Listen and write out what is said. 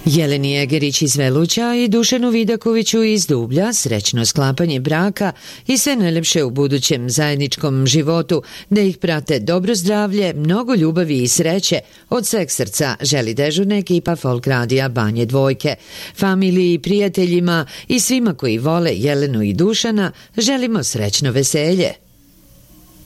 Jeleni Egerić iz Veluća i Dušanu Vidakoviću iz Dublja srećno sklapanje braka i sve najlepše u budućem zajedničkom životu, da ih prate dobro zdravlje, mnogo ljubavi i sreće. Od sveg srca želi dežurna ekipa Folk radija Banje Dvojke. Familiji, prijateljima i svima koji vole Jelenu i Dušana želimo srećno veselje.